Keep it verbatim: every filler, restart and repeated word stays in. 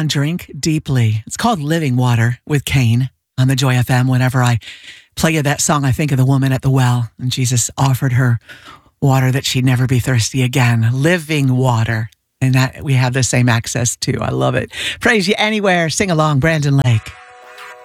on Drink Deeply. It's called Living Water with Kane on the Joy F M. Whenever I play you that song, I think of the woman at the well, and Jesus offered her water that she'd never be thirsty again. Living water. And that we have the same access to. I love it. Praise you anywhere. Sing along, Brandon Lake.